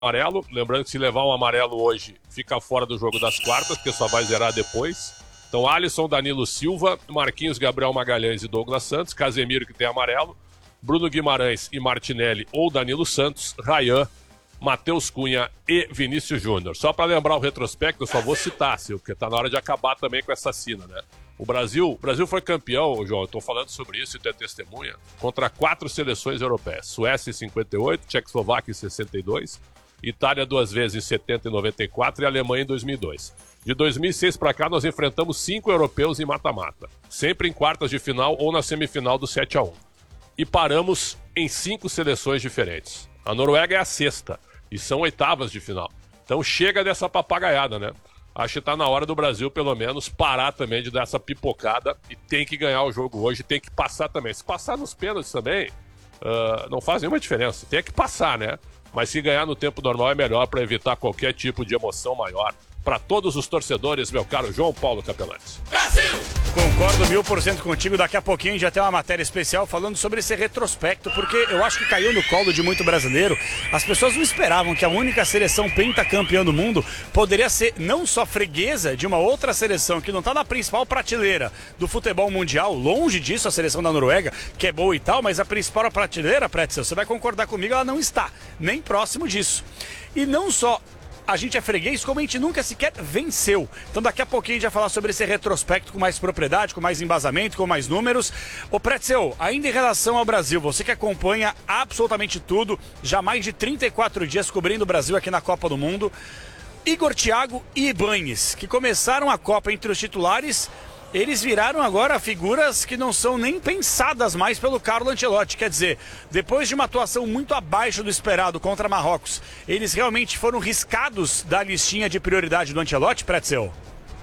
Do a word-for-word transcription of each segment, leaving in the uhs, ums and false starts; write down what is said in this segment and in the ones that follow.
amarelo. Lembrando que se levar um amarelo hoje, fica fora do jogo das quartas, porque só vai zerar depois. Então, Alisson, Danilo Silva, Marquinhos, Gabriel Magalhães e Douglas Santos, Casemiro, que tem amarelo, Bruno Guimarães e Martinelli ou Danilo Santos, Ryan, Matheus Cunha e Vinícius Júnior. Só para lembrar o retrospecto, eu só vou citar, Silvio, porque está na hora de acabar também com essa sina, né? O Brasil, o Brasil foi campeão, João, eu estou falando sobre isso e tu é testemunha, contra quatro seleções europeias. Suécia em cinquenta e oito, Tchecoslováquia em sessenta e dois, Itália duas vezes em setenta e noventa e quatro e Alemanha em dois mil e dois. De dois mil e seis para cá, nós enfrentamos cinco europeus em mata-mata, sempre em quartas de final ou na semifinal do sete a um. E paramos em cinco seleções diferentes. A Noruega é a sexta e são oitavas de final. Então chega dessa papagaiada, né? Acho que está na hora do Brasil, pelo menos, parar também de dar essa pipocada e tem que ganhar o jogo hoje, tem que passar também. Se passar nos pênaltis também, uh, não faz nenhuma diferença. Tem que passar, né? Mas se ganhar no tempo normal é melhor para evitar qualquer tipo de emoção maior. Para todos os torcedores, meu caro João Paulo Capellantes. Brasil! Concordo mil por cento contigo. Daqui a pouquinho já tem uma matéria especial falando sobre esse retrospecto, porque eu acho que caiu no colo de muito brasileiro. As pessoas não esperavam que a única seleção pentacampeã do mundo poderia ser não só freguesa de uma outra seleção que não está na principal prateleira do futebol mundial, longe disso, a seleção da Noruega, que é boa e tal, mas a principal prateleira, Pretzel, você vai concordar comigo, ela não está nem próximo disso. E não só a gente é freguês, como a gente nunca sequer venceu. Então daqui a pouquinho a gente vai falar sobre esse retrospecto com mais propriedade, com mais embasamento, com mais números. Ô Pretzel, ainda em relação ao Brasil, você que acompanha absolutamente tudo, já mais de trinta e quatro dias cobrindo o Brasil aqui na Copa do Mundo, Igor Thiago e Ibañez, que começaram a Copa entre os titulares, eles viraram agora figuras que não são nem pensadas mais pelo Carlo Ancelotti. Quer dizer, depois de uma atuação muito abaixo do esperado contra Marrocos, eles realmente foram riscados da listinha de prioridade do Ancelotti, Pretzel?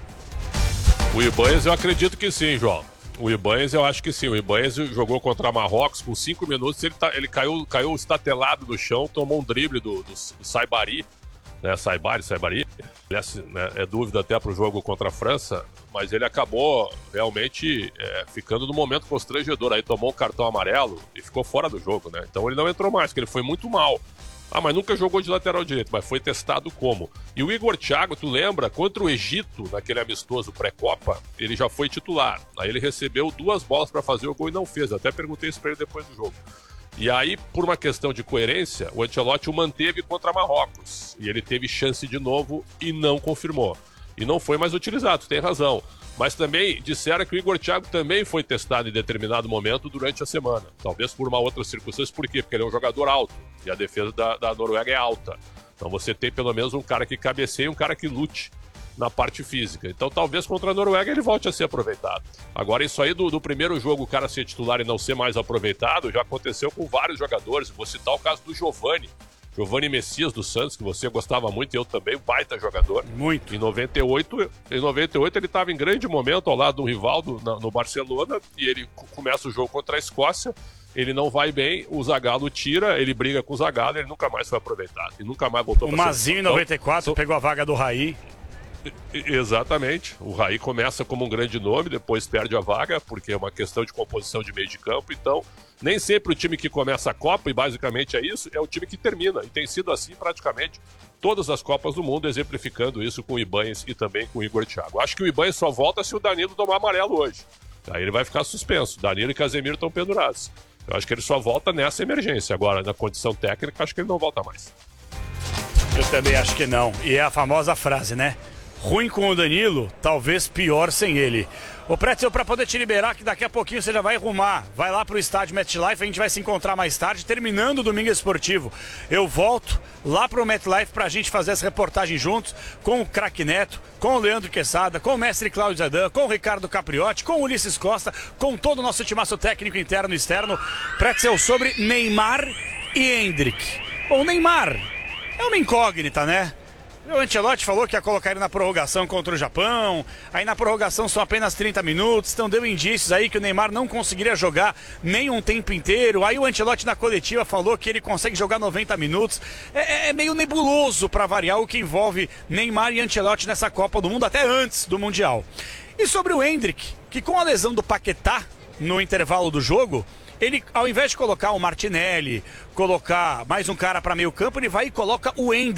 O Ibañez eu acredito que sim, João. O Ibañez eu acho que sim. O Ibañez jogou contra Marrocos com cinco minutos, ele, tá, ele caiu, caiu estatelado no chão, tomou um drible do, do, do Saibari, né, Saibari, Saibari, né, é dúvida até para o jogo contra a França, mas ele acabou realmente é, ficando no momento constrangedor, aí tomou um cartão amarelo e ficou fora do jogo, né? Então ele não entrou mais, porque ele foi muito mal. Ah, mas nunca jogou de lateral direito, mas foi testado como? E o Igor Thiago, tu lembra, contra o Egito, naquele amistoso pré-copa, ele já foi titular. Aí ele recebeu duas bolas para fazer o gol e não fez, até perguntei isso para ele depois do jogo. E aí, por uma questão de coerência, o Ancelotti o manteve contra Marrocos. E ele teve chance de novo e não confirmou. E não foi mais utilizado, tem razão. Mas também disseram que o Igor Thiago também foi testado em determinado momento durante a semana. Talvez por uma outra circunstância. Por quê? Porque ele é um jogador alto. E a defesa da, da Noruega é alta. Então você tem pelo menos um cara que cabeceie e um cara que lute na parte física. Então talvez contra a Noruega ele volte a ser aproveitado. Agora isso aí do, do primeiro jogo o cara ser titular e não ser mais aproveitado já aconteceu com vários jogadores. Vou citar o caso do Giovani. Giovani Messias do Santos, que você gostava muito e eu também, baita jogador. Muito. Em noventa e oito, em noventa e oito ele estava em grande momento ao lado do Rivaldo na, no Barcelona e ele começa o jogo contra a Escócia. Ele não vai bem, o Zagallo tira, ele briga com o Zagallo e ele nunca mais foi aproveitado. E nunca mais voltou para o Mazinho em noventa e quatro então, pegou a vaga do Raí. Exatamente, o Raí começa como um grande nome, depois perde a vaga, porque é uma questão de composição de meio de campo, então nem sempre o time que começa a Copa, e basicamente é isso, é o time que termina, e tem sido assim praticamente todas as Copas do Mundo, exemplificando isso com o Ibañez e também com o Igor Thiago. Acho que o Ibañez só volta se o Danilo tomar amarelo hoje, aí ele vai ficar suspenso, Danilo e Casemiro estão pendurados, eu acho que ele só volta nessa emergência, agora na condição técnica acho que ele não volta mais. Eu também acho que não, e é a famosa frase, né? Ruim com o Danilo, talvez pior sem ele. Ô Pretzel, para poder te liberar, que daqui a pouquinho você já vai arrumar, vai lá pro estádio MetLife, a gente vai se encontrar mais tarde, terminando o Domingo Esportivo. Eu volto lá pro MetLife pra gente fazer essa reportagem juntos, com o Craque Neto, com o Leandro Quesada, com o mestre Cláudio Zadan, com o Ricardo Capriotti, com o Ulisses Costa, com todo o nosso timaço técnico interno e externo. Pretzel, sobre Neymar e Endrick. O Neymar é uma incógnita, né? O Ancelotti falou que ia colocar ele na prorrogação contra o Japão, aí na prorrogação são apenas trinta minutos, então deu indícios aí que o Neymar não conseguiria jogar nem um tempo inteiro, aí o Ancelotti na coletiva falou que ele consegue jogar noventa minutos, é, é meio nebuloso para variar o que envolve Neymar e Ancelotti nessa Copa do Mundo, até antes do Mundial. E sobre o Endrick, que com a lesão do Paquetá no intervalo do jogo, Ele, ao invés de colocar o Martinelli, colocar mais um cara para meio campo, ele vai e coloca o Ender.